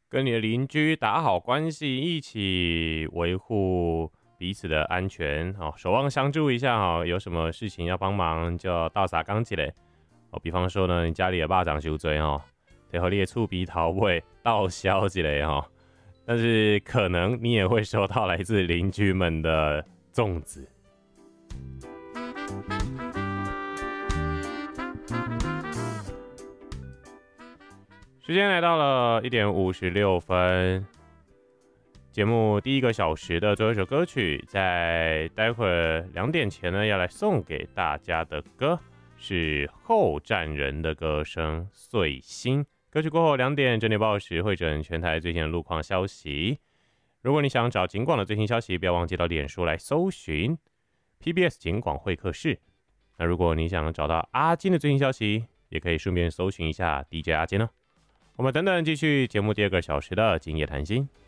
跟你的邻居打好关系，一起维护彼此的安全，守望相助一下，有什么事情要帮忙就倒洒钢起来。比方说呢，你家里的肉粽伤多得和你的厝边头尾倒销一下但是可能你也会收到来自邻居们的粽子。时间来到了1点56分，节目第一个小时的最后一首歌曲，在待会儿2点前呢，要来送给大家的歌是后站人的歌声《碎心》。歌曲过后2点，整点报时会诊全台最新的路况消息。如果你想找警广的最新消息，不要忘记到脸书来搜寻 PBS 警广会客室。那如果你想找到阿金的最新消息，也可以顺便搜寻一下 DJ 阿金哦。我们等等继续节目第2个小时的今夜谈心。